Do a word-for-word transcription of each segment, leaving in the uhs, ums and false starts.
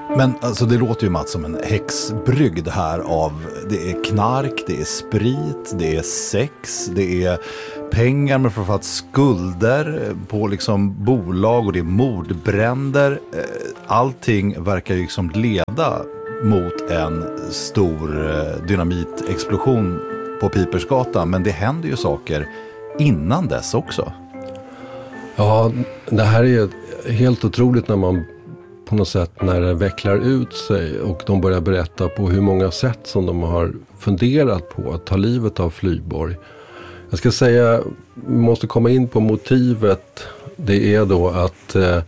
Men alltså det låter ju, Mats, som en häxbrygd här av, det är knark, det är sprit, det är sex, det är pengar med framförallt skulder på liksom bolag och det är mordbränder. Allting verkar ju liksom leda mot en stor dynamitexplosion på Pipersgatan, men det händer ju saker innan dess också. Ja, det här är helt otroligt när man på något sätt, när det vecklar ut sig och de börjar berätta på hur många sätt som de har funderat på att ta livet av Flyborg. Jag ska säga, vi måste komma in på motivet. Det är då att eh,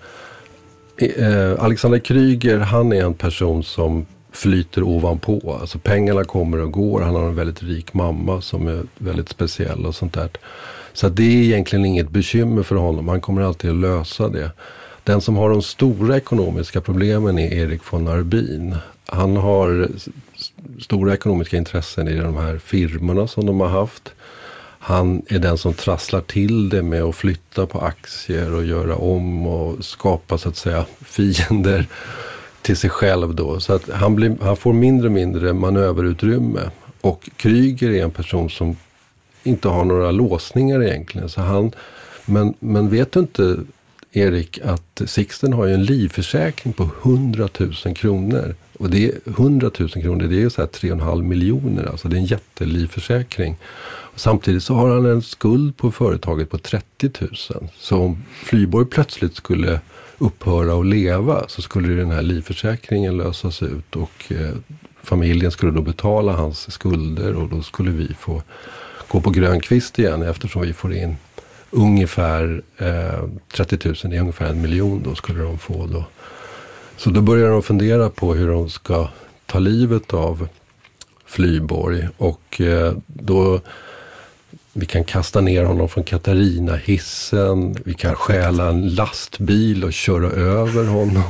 eh, Alexander Kryger, han är en person som flyter ovanpå. Alltså pengarna kommer och går. Han har en väldigt rik mamma som är väldigt speciell och sånt där. Så det är egentligen inget bekymmer för honom. Han kommer alltid att lösa det. Den som har de stora ekonomiska problemen är Erik von Arbin. Han har stora ekonomiska intressen i de här firmorna som de har haft. Han är den som trasslar till det med att flytta på aktier och göra om och skapa så att säga fiender till sig själv då. Så att han, blir, han får mindre och mindre manöverutrymme. Och Kryger är en person som inte har några låsningar egentligen. Så han, men, men vet du inte, Erik, att Sixten har ju en livförsäkring på hundratusen kronor. Och det är hundratusen kronor, det är ju så här tre och en halv miljoner. Alltså det är en jättelivförsäkring. Och samtidigt så har han en skuld på företaget på trettio tusen. Så om Flyborg plötsligt skulle upphöra att leva så skulle den här livförsäkringen lösas ut. Och eh, familjen skulle då betala hans skulder och då skulle vi få gå på grön kvist igen eftersom vi får in ungefär eh, trettio tusen, det är ungefär en miljon då skulle de få då. Så då börjar de fundera på hur de ska ta livet av Flyborg och eh, då vi kan kasta ner honom från Katarina-hissen, vi kan stjäla en lastbil och köra över honom.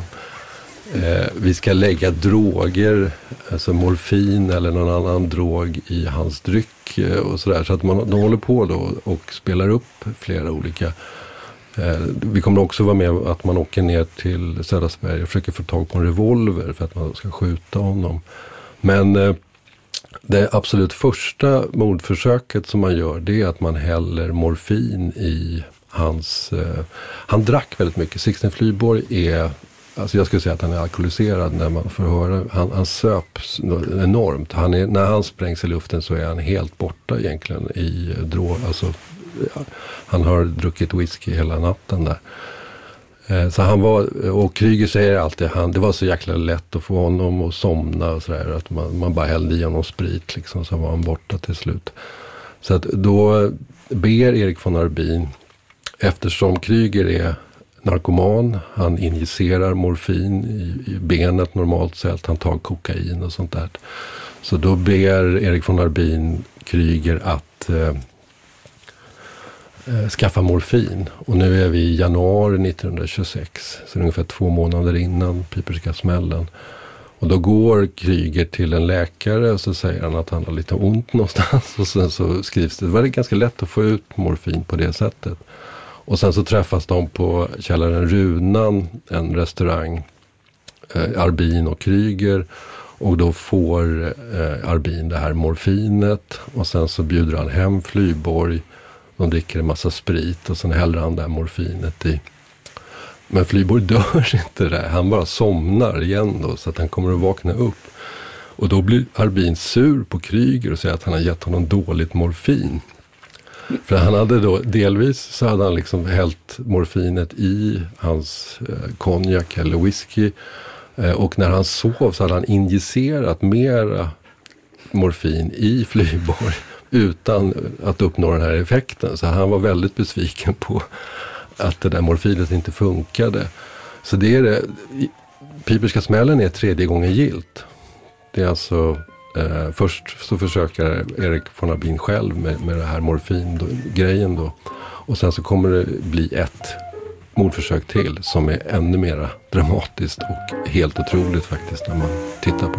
Eh, vi ska lägga droger, alltså morfin eller någon annan drog i hans dryck eh, och sådär. Så att man, de håller på då och spelar upp flera olika. Eh, vi kommer också vara med att man åker ner till södra Sverige och försöker få tag på en revolver för att man ska skjuta honom. Men eh, det absolut första mordförsöket som man gör, det är att man häller morfin i hans... Eh, han drack väldigt mycket. Sixten Flyborg är... Alltså jag skulle säga att han är alkoholiserad när man får höra. Han, han söps enormt. Han är, när han sprängs i luften så är han helt borta egentligen i drog. Alltså, han har druckit whisky hela natten där. Eh, så han var, och Kryger säger alltid, han, det var så jäkla lätt att få honom att somna och sådär. Att man, man bara hällde i honom sprit liksom, så var han borta till slut. Så att då ber Erik von Arbin, eftersom Kryger är narkoman, han injicerar morfin i, i benet normalt sett, han tar kokain och sånt där. Så då ber Erik von Arbin Kryger att eh, eh, skaffa morfin. Och nu är vi i januari nittonhundratjugosex, så ungefär två månader innan Piperska smällen. Och då går Kryger till en läkare och så säger han att han har lite ont någonstans. Och sen så skrivs det, det var ganska lätt att få ut morfin på det sättet. Och sen så träffas de på källaren Runan, en restaurang, eh, Arbin och Kryger. Och då får eh, Arbin det här morfinet och sen så bjuder han hem Flyborg. De dricker en massa sprit och sen häller han det här morfinet i. Men Flyborg dör inte där, han bara somnar igen då så att han kommer att vakna upp. Och då blir Arbin sur på Kryger och säger att han har gett honom dåligt morfin. För han hade då, delvis så hade han liksom hällt morfinet i hans eh, konjak eller whisky. Eh, och när han sov så hade han injicerat mera morfin i Flyborg utan att uppnå den här effekten. Så han var väldigt besviken på att det där morfinet inte funkade. Så det är det, Piperska smällen är tredje gången gilt. Det är alltså... Eh, först så försöker Erik von Arbin själv med, med det här morfin-grejen då. Och sen så kommer det bli ett mordförsök till som är ännu mer dramatiskt och helt otroligt faktiskt när man tittar på